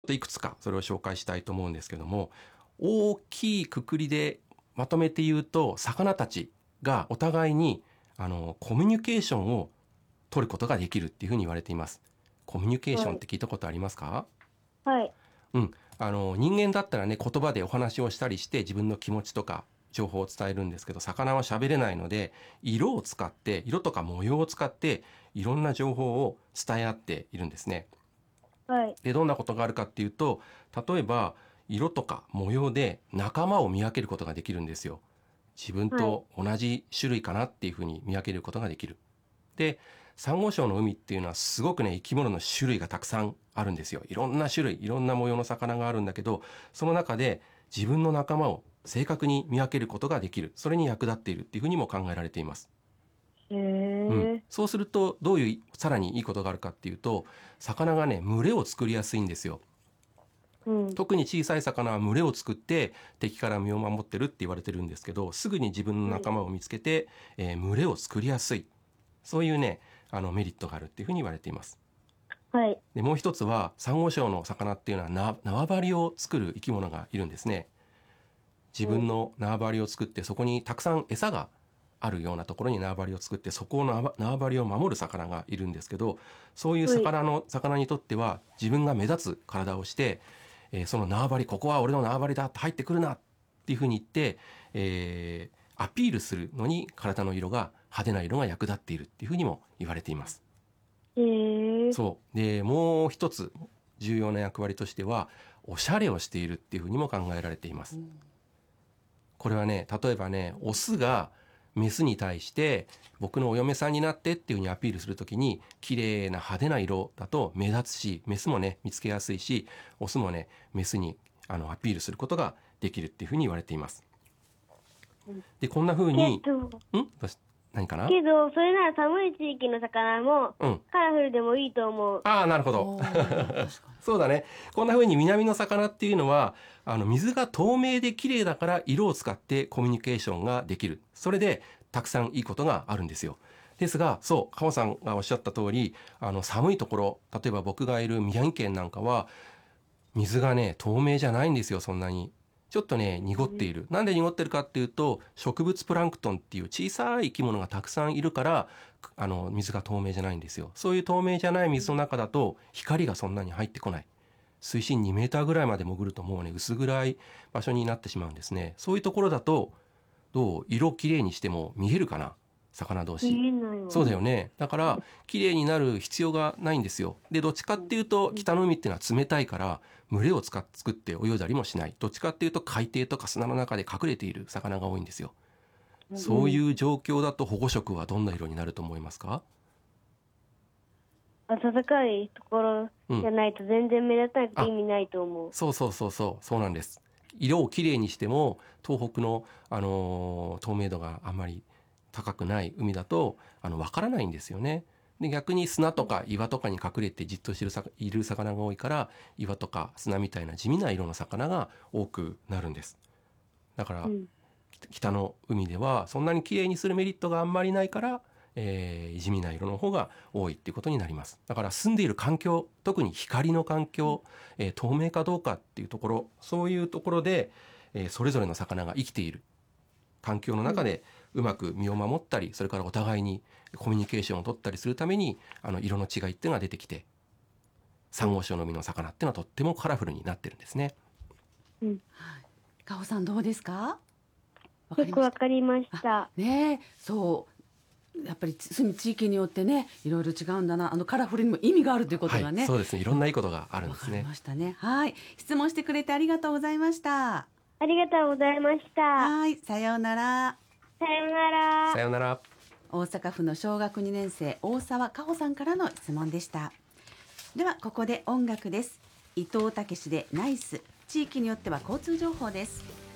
いくつかそれを紹介したいと思うんですけども、大きいくくりでまとめて言うと、魚たちがお互いにコミュニケーションを取ることができるっていうふうに言われています。コミュニケーションって聞いたことありますか？ はい。 うん、人間だったらね、言葉でお話をしたりして自分の気持ちとか情報を伝えるんですけど、魚は喋れないので、色とか模様を使っていろんな情報を伝え合っているんですね。 はい。 で、どんなことがあるかっていうと、例えば色とか模様で仲間を見分けることができるんですよ。自分はい。 と同じ種類かなっていうふうに見分けることができる。で、サンゴ礁の海っていうのはすごくね、生き物の種類がたくさんあるんですよ。いろんな種類、いろんな模様の魚があるんだけど、その中で自分の仲間を正確に見分けることができる。それに役立っているっていうふうにも考えられています。 へうん。 え。 そうすると、どういうさらにいいことがあるかっていうと、魚がね、群れを作りやすいんですよ。 うん。 特に小さい魚は群れを作って敵から身を守ってるって言われてるんですけど、すぐに自分のはい。 仲間を見つけて、群れを作りやすい。そういうね、メリットがあるっていうふうに言われています。 はい。 で、もう一つは、サンゴ礁の魚っていうのは縄張りを作る生き物がいるんですね。自うん。 分の縄張りを作って、そこにたくさん餌があるようなところに縄張りを作って、そこを縄張りを守る魚がいるんですけど、そういうはい。 魚にとっては自分が目立つ体をして、その縄張り、ここは俺の縄張りだって入ってくるなっていうふうに言って、アピールするのに体の色が派手な色が役立っているっていうふうにも言われています。 へえ。 そうで、もう一つ重要な役割としては、おしゃれをしているっていうふうにも考えられています。これはね、例えばね、オスがメスに対して僕のお嫁さんになってっていうふうにアピールするときに、綺麗な派手な色だと目立つし、メスもね見つけやすいし、オスもねメスにアピールすることができるっていうふうに言われています。 うん。 で、こんな風けに、 ど、 何かな？ けど、それなら寒い地域の魚もうん。 カラフルでもいいと思う。 ああ、なるほど。 おー、確かに。 そうだね。こんな風に南の魚っていうのは、水が透明で綺麗だから色を使ってコミュニケーションができる。それで、たくさんいいことがあるんですよ。ですが、そう、カオさんがおっしゃった通り、寒いところ、例えば僕がいる宮城県なんかは、水がね、透明じゃないんですよ、そんなに。ちょっとね、濁っている。なんで濁ってるかっていうと、植物プランクトンっていう小さい生き物がたくさんいるから、水が透明じゃないんですよ。そういう透明じゃない水の中だと、光がそんなに入ってこない。水深2メーターぐらいまで潜るともうね、薄暗い場所になってしまうんですね。そういうところだと、どう色きれいにしても見えるかな、魚同士。 見えないわ。 そうだよね。だから綺麗になる必要がないんですよ。で、どっちかっていうと北の海っていうのは冷たいから、群れを作って泳いだりもしない。どっちかっていうと海底とか砂の中で隠れている魚が多いんですよ。そういうん。 う状況だと保護色はどんな色になると思いますか？ 暖かいところうん。 じゃないと全然目立たなくてあ、 意味ないと思う。 そうなんです。色をきれいにしても東北の、透明度があんまり高くない海だとわからないんですよね。で、逆に砂とか岩とかに隠れてじっとしている魚が多いから、岩とか砂みたいな地味な色の魚が多くなるんです。だからうん。 北の海ではそんなにきれいにするメリットがあんまりないから、地味な色の方が多いっていうことになります。だから住んでいる環境、特に光の環境、透明かどうかっていうところ、そういうところで、それぞれの魚が生きている環境のうん。 中でうまく身を守ったり、それからお互いにコミュニケーションを取ったりするために、色の違いっていうのが出てきて、サンゴ礁の海の魚っていうのはとってもカラフルになってるんですね。 うん。 かほさんどうですか？わかよくりました。 わかりましあ、 た。 ねえ、そう。やっぱり住む地域によってね、いろいろ違うんだな。カラフルにも意味があるということはい、 がね、 そうですね。いろんないいことがあるんわかりですね。 ましたね。はい。質問してくれてありがとうございました。 ありがとうございました。 はい。さようなら。 さようなら。 さようなら。 大阪府の小学2年生、大沢かほさんからの質問でした。では、ここで音楽です。伊藤武史でナイス。地域によっては交通情報です。